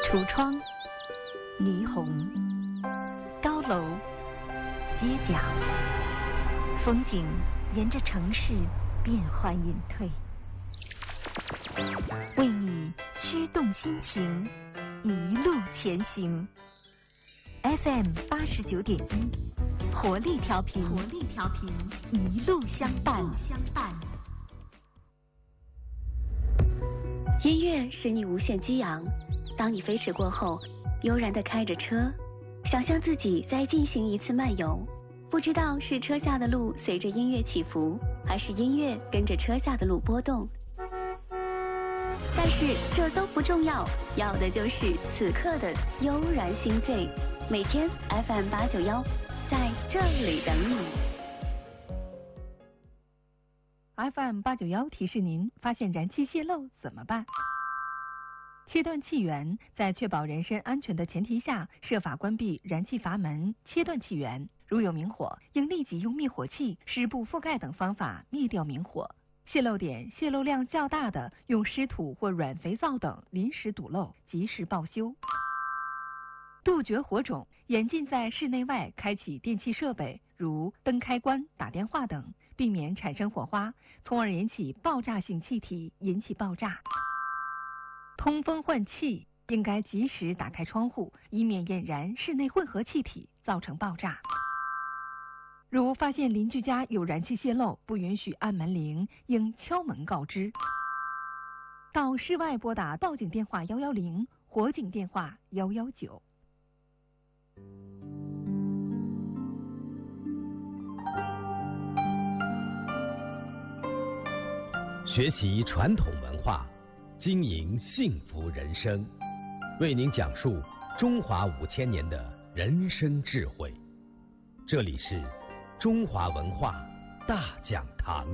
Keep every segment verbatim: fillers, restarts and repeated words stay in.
橱窗、霓虹、高楼、街角，风景沿着城市变幻隐退，为你驱动心情，一路前行。F M 八十九点一，活力调频，活力调频，一路相伴，相伴。 音乐使你无限激昂，当你飞驰过后，悠然地开着车，想象自己在进行一次漫游，不知道是车下的路随着音乐起伏，还是音乐跟着车下的路波动。但是这都不重要，要的就是此刻的悠然心醉。每天 F M 八九一在这里等你。 F M 八九一提示您：发现燃气泄漏怎么办？切断气源，在确保人身安全的前提下，设法关闭燃气阀门，切断气源。如有明火，应立即用灭火器、湿布覆盖等方法灭掉明火。泄漏点泄漏量较大的，用湿土或软肥皂等临时堵漏，及时报修。杜绝火种，严禁在室内外开启电气设备，如灯开关、打电话等，避免产生火花，从而引起爆炸性气体，引起爆炸。通风换气，应该及时打开窗户，以免引燃室内混合气体，造成爆炸。如发现邻居家有燃气泄漏，不允许按门铃，应敲门告知。到室外拨打报警电话一一零，火警电话一一九。 学习传统文化，经营幸福人生，为您讲述中华五千年的人生智慧。这里是中华文化大讲堂。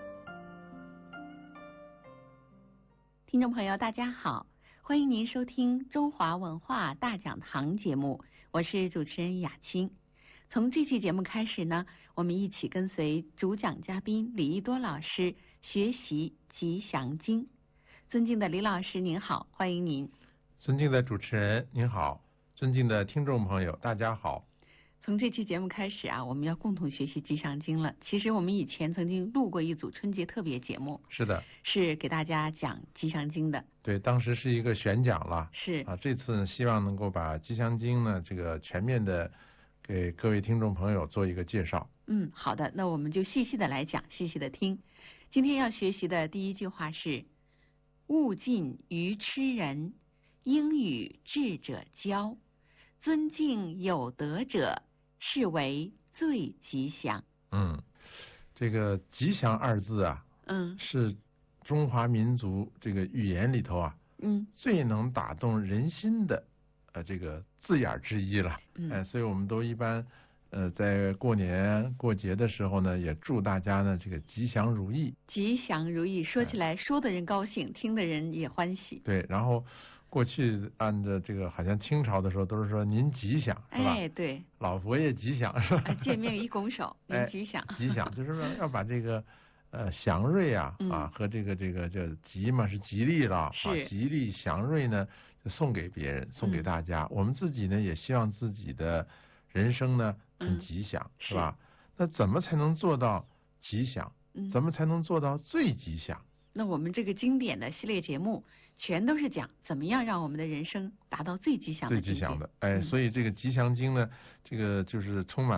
听众朋友大家好，欢迎您收听中华文化大讲堂节目，我是主持人雅青。从这期节目开始呢，我们一起跟随主讲嘉宾李一多老师学习吉祥经。尊敬的李老师您好，欢迎您。 尊敬的主持人您好，尊敬的听众朋友大家好。 从这期节目开始啊，我们要共同学习吉祥经了。其实我们以前曾经录过一组春节特别节目， 是的， 是给大家讲吉祥经的。 对，当时是一个选讲了， 是啊，这次呢希望能够把吉祥经呢这个全面的给各位听众朋友做一个介绍。 嗯，好的，那我们就细细的来讲，细细的听。今天要学习的第一句话是：勿近于痴人，应与智者交，尊敬有德者，是为最吉祥。 嗯，这个吉祥二字啊， 嗯， 是中华民族这个语言里头啊， 嗯， 最能打动人心的呃这个字眼之一了。 嗯， 哎，所以我们都一般呃在过年过节的时候呢，也祝大家呢这个吉祥如意。 吉祥如意，说起来、哎、说的人高兴，听的人也欢喜。 对，然后过去按照这个好像清朝的时候都是说您吉祥，是吧？ 哎，对， 老佛爷吉祥，是吧？ 哎、见面一拱手，您吉祥。 哎、吉祥就是说要把这个呃祥瑞啊、嗯、啊和这个这个叫吉嘛是吉利了， 是、 啊、吉利祥瑞呢就送给别人，送给大家、嗯。我们自己呢也希望自己的人生呢很吉祥， 嗯、 是吧？那怎么才能做到吉祥？ 嗯、 怎么才能做到最吉祥？ 那我们这个经典的系列节目全都是讲怎么样让我们的人生达到最吉祥的最吉祥的。哎、嗯，所以这个吉祥经呢，这个就是充满